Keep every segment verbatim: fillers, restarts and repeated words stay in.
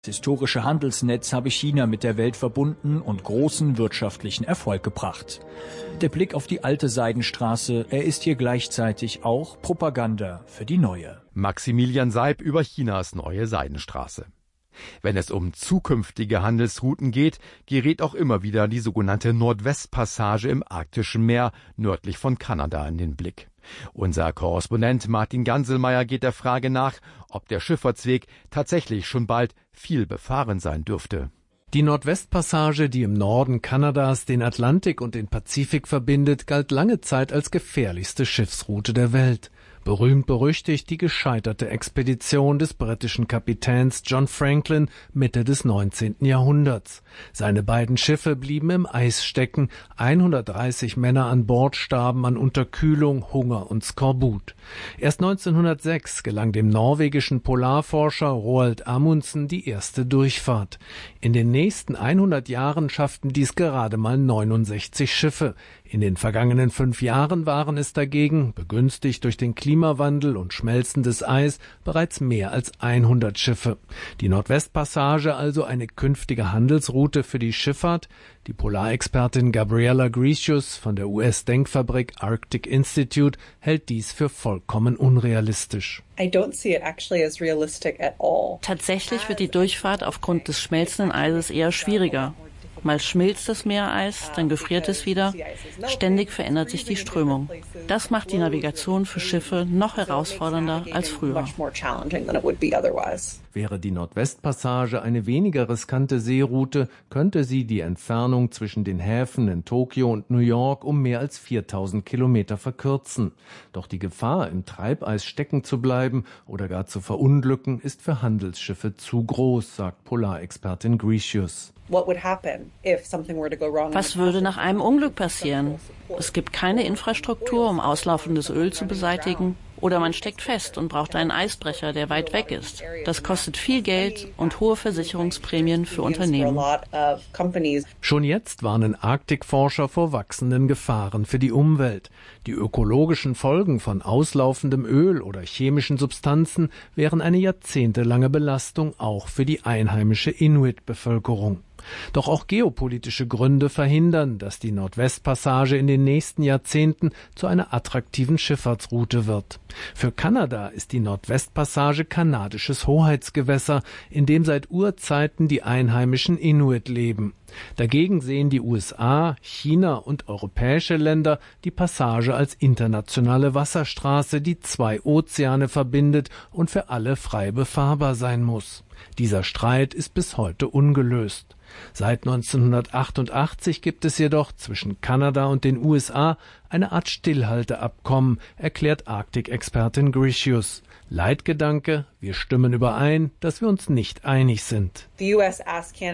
Das historische Handelsnetz habe China mit der Welt verbunden und großen wirtschaftlichen Erfolg gebracht. Der Blick auf die alte Seidenstraße, er ist hier gleichzeitig auch Propaganda für die neue. Maximilian Seib über Chinas neue Seidenstraße. Wenn es um zukünftige Handelsrouten geht, gerät auch immer wieder die sogenannte Nordwestpassage im Arktischen Meer nördlich von Kanada in den Blick. Unser Korrespondent Martin Ganselmeier geht der Frage nach, ob der Schifffahrtsweg tatsächlich schon bald viel befahren sein dürfte. Die Nordwestpassage, die im Norden Kanadas den Atlantik und den Pazifik verbindet, galt lange Zeit als gefährlichste Schiffsroute der Welt. Berühmt berüchtigt die gescheiterte Expedition des britischen Kapitäns John Franklin Mitte des neunzehnten Jahrhunderts. Seine beiden Schiffe blieben im Eis stecken, hundertdreißig Männer an Bord starben an Unterkühlung, Hunger und Skorbut. Erst neunzehnhundertsechs gelang dem norwegischen Polarforscher Roald Amundsen die erste Durchfahrt. In den nächsten hundert Jahren schafften dies gerade mal neunundsechzig Schiffe. In den vergangenen fünf Jahren waren es dagegen, begünstigt durch den Klimawandel und schmelzendes Eis, bereits mehr als hundert Schiffe. Die Nordwestpassage also eine künftige Handelsroute für die Schifffahrt? Die Polarexpertin Gabriela Grecius von der U S-Denkfabrik Arctic Institute hält dies für vollkommen unrealistisch. Tatsächlich wird die Durchfahrt aufgrund des schmelzenden Eises eher schwieriger. Mal schmilzt das Meereis, dann gefriert es wieder. Ständig verändert sich die Strömung. Das macht die Navigation für Schiffe noch herausfordernder als früher. Wäre die Nordwestpassage eine weniger riskante Seeroute, könnte sie die Entfernung zwischen den Häfen in Tokio und New York um mehr als viertausend Kilometer verkürzen. Doch die Gefahr, im Treibeis stecken zu bleiben oder gar zu verunglücken, ist für Handelsschiffe zu groß, sagt Polarexpertin Grecius. Was würde nach einem Unglück passieren? Es gibt keine Infrastruktur, um auslaufendes Öl zu beseitigen. Oder man steckt fest und braucht einen Eisbrecher, der weit weg ist. Das kostet viel Geld und hohe Versicherungsprämien für Unternehmen. Schon jetzt warnen Arktikforscher vor wachsenden Gefahren für die Umwelt. Die ökologischen Folgen von auslaufendem Öl oder chemischen Substanzen wären eine jahrzehntelange Belastung auch für die einheimische Inuit-Bevölkerung. Doch auch geopolitische Gründe verhindern, dass die Nordwestpassage in den nächsten Jahrzehnten zu einer attraktiven Schifffahrtsroute wird. Für Kanada ist die Nordwestpassage kanadisches Hoheitsgewässer, in dem seit Urzeiten die einheimischen Inuit leben. Dagegen sehen die U S A, China und europäische Länder die Passage als internationale Wasserstraße, die zwei Ozeane verbindet und für alle frei befahrbar sein muss. Dieser Streit ist bis heute ungelöst. Seit neunzehnhundertachtundachtzig gibt es jedoch zwischen Kanada und den U S A eine Art Stillhalteabkommen, erklärt Arktikexpertin Grecius. Leitgedanke: Wir stimmen überein, dass wir uns nicht einig sind. Die U S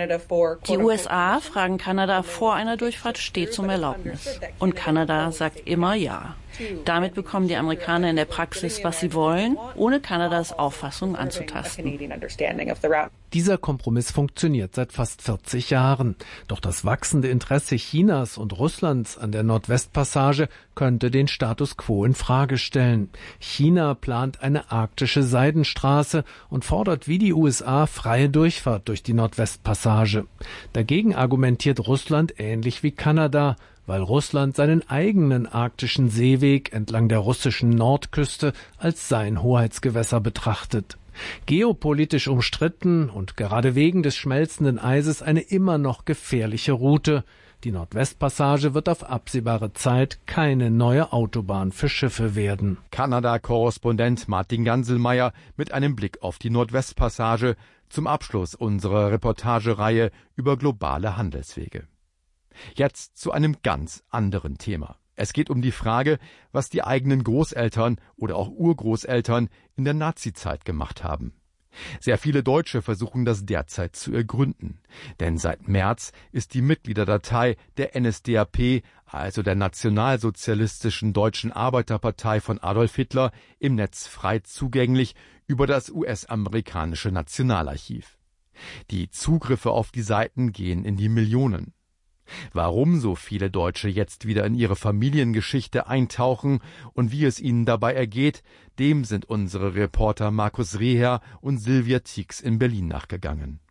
A fragen Kanada vor einer Durchfahrt stets um Erlaubnis. Und Kanada sagt immer ja. Damit bekommen die Amerikaner in der Praxis, was sie wollen, ohne Kanadas Auffassung anzutasten. Dieser Kompromiss funktioniert seit fast vierzig Jahren. Doch das wachsende Interesse Chinas und Russlands an der Nordwestpassage könnte den Status quo in Frage stellen. China plant eine arktische Seidenstraße und fordert wie die U S A freie Durchfahrt durch die Nordwestpassage. Dagegen argumentiert Russland ähnlich wie Kanada, weil Russland seinen eigenen arktischen Seeweg entlang der russischen Nordküste als sein Hoheitsgewässer betrachtet. Geopolitisch umstritten und gerade wegen des schmelzenden Eises eine immer noch gefährliche Route. Die Nordwestpassage wird auf absehbare Zeit keine neue Autobahn für Schiffe werden. Kanada-Korrespondent Martin Ganselmeier mit einem Blick auf die Nordwestpassage zum Abschluss unserer Reportagereihe über globale Handelswege. Jetzt zu einem ganz anderen Thema. Es geht um die Frage, was die eigenen Großeltern oder auch Urgroßeltern in der Nazizeit gemacht haben. Sehr viele Deutsche versuchen das derzeit zu ergründen. Denn seit März ist die Mitgliederdatei der N S D A P, also der Nationalsozialistischen Deutschen Arbeiterpartei von Adolf Hitler, im Netz frei zugänglich über das U S-amerikanische Nationalarchiv. Die Zugriffe auf die Seiten gehen in die Millionen. Warum so viele Deutsche jetzt wieder in ihre Familiengeschichte eintauchen und wie es ihnen dabei ergeht, dem sind unsere Reporter Markus Reher und Silvia Tieks in Berlin nachgegangen.